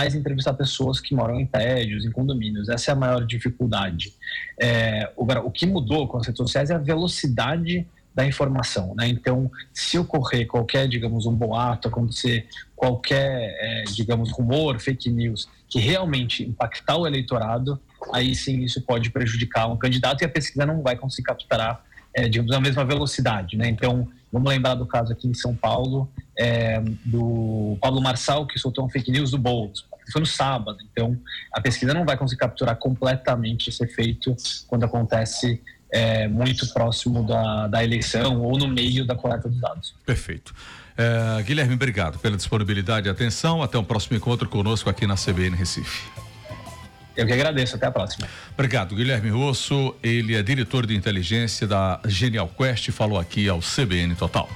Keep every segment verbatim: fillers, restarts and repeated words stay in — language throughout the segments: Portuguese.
mais entrevistar pessoas que moram em prédios, em condomínios. Essa é a maior dificuldade. É, agora, o que mudou com as redes sociais é a velocidade da informação, né? Então, se ocorrer qualquer, digamos, um boato, acontecer qualquer, é, digamos, rumor, fake news, que realmente impactar o eleitorado, aí sim isso pode prejudicar um candidato e a pesquisa não vai conseguir capturar, é, digamos, a mesma velocidade, né? Então, vamos lembrar do caso aqui em São Paulo, é, do Pablo Marçal, que soltou um fake news do Boulos. Foi no sábado, então a pesquisa não vai conseguir capturar completamente esse efeito quando acontece É, muito próximo da, da eleição ou no meio da coleta dos dados. Perfeito. É, Guilherme, obrigado pela disponibilidade e atenção. Até um próximo encontro conosco aqui na C B N Recife. Eu que agradeço. Até a próxima. Obrigado, Guilherme Rosso. Ele é diretor de inteligência da Genial Quest, falou aqui ao C B N Total.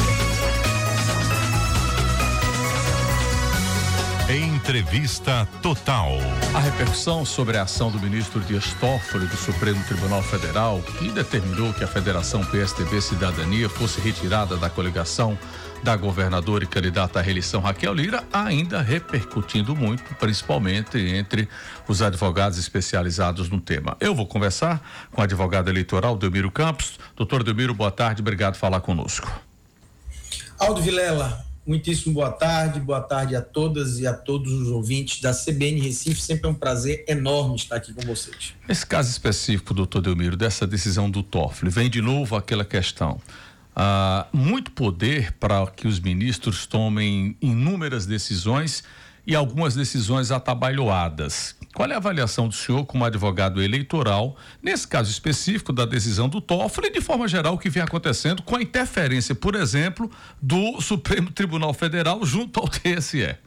Entrevista Total. A repercussão sobre a ação do ministro Dias Toffoli do Supremo Tribunal Federal, que determinou que a Federação P S D B Cidadania fosse retirada da coligação da governadora e candidata à reeleição Raquel Lira, ainda repercutindo muito, principalmente entre os advogados especializados no tema. Eu vou conversar com o advogado eleitoral Delmiro Campos. Doutor Delmiro, boa tarde, obrigado por falar conosco. Aldo Vilela, muitíssimo boa tarde, boa tarde a todas e a todos os ouvintes da C B N Recife, sempre é um prazer enorme estar aqui com vocês. Esse caso específico, doutor Delmiro, dessa decisão do Toffoli, vem de novo aquela questão, ah, muito poder para que os ministros tomem inúmeras decisões e algumas decisões atabalhoadas. Qual é a avaliação do senhor como advogado eleitoral, nesse caso específico da decisão do Toffoli e de forma geral o que vem acontecendo com a interferência, por exemplo, do Supremo Tribunal Federal junto ao T S E?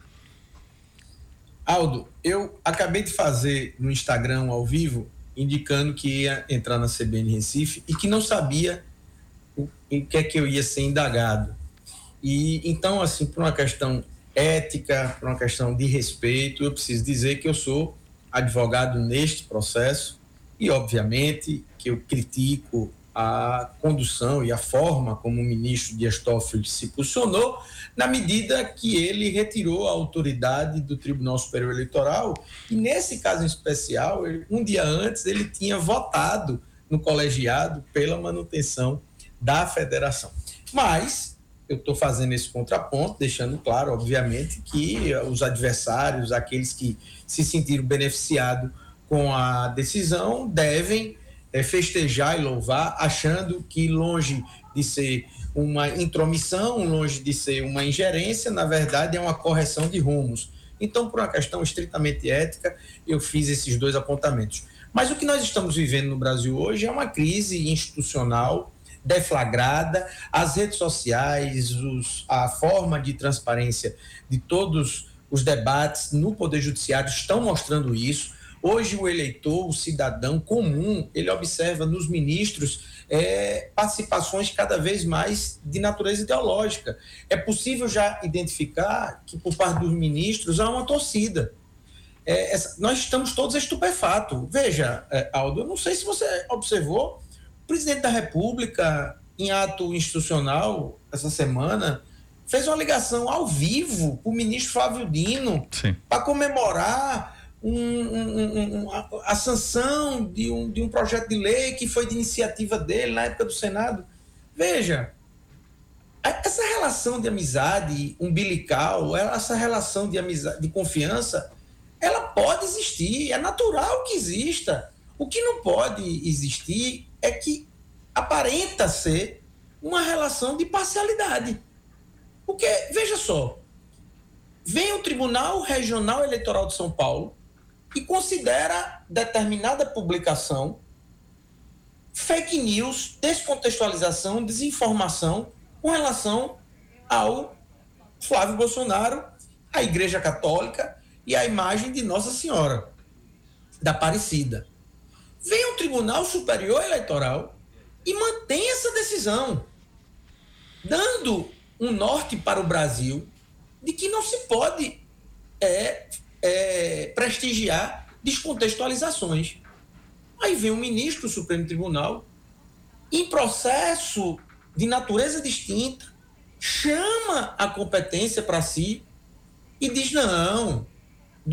Aldo, eu acabei de fazer no Instagram ao vivo, indicando que ia entrar na C B N Recife e que não sabia o, em que é que eu ia ser indagado. E então, assim, por uma questão ética, por uma questão de respeito, eu preciso dizer que eu sou advogado neste processo e, obviamente, que eu critico a condução e a forma como o ministro Dias Toffoli se posicionou, na medida que ele retirou a autoridade do Tribunal Superior Eleitoral e, nesse caso em especial, ele, um dia antes ele tinha votado no colegiado pela manutenção da federação. Mas eu estou fazendo esse contraponto, deixando claro, obviamente, que os adversários, aqueles que se sentiram beneficiados com a decisão, devem é, festejar e louvar, achando que, longe de ser uma intromissão, longe de ser uma ingerência, na verdade é uma correção de rumos. Então, por uma questão estritamente ética, eu fiz esses dois apontamentos. Mas o que nós estamos vivendo no Brasil hoje é uma crise institucional deflagrada, as redes sociais, os, a forma de transparência de todos os debates no Poder Judiciário estão mostrando isso. Hoje o eleitor, o cidadão comum, ele observa nos ministros é, participações cada vez mais de natureza ideológica. É possível já identificar que por parte dos ministros há uma torcida. É, essa, nós estamos todos estupefatos. Veja, é, Aldo, eu não sei se você observou, o presidente da República, em ato institucional, essa semana, fez uma ligação ao vivo para o ministro Flávio Dino para comemorar um, um, um, a, a sanção de um, de um projeto de lei que foi de iniciativa dele na época do Senado. Veja, essa relação de amizade umbilical, essa relação de amizade, de confiança, ela pode existir, é natural que exista. O que não pode existir é que aparenta ser uma relação de parcialidade. Porque, veja só, vem o Tribunal Regional Eleitoral de São Paulo e considera determinada publicação fake news, descontextualização, desinformação com relação ao Flávio Bolsonaro, à Igreja Católica e à imagem de Nossa Senhora da Aparecida. Vem o Tribunal Superior Eleitoral e mantém essa decisão, dando um norte para o Brasil de que não se pode é, é, prestigiar descontextualizações. Aí vem o ministro do Supremo Tribunal, em processo de natureza distinta, chama a competência para si e diz, não,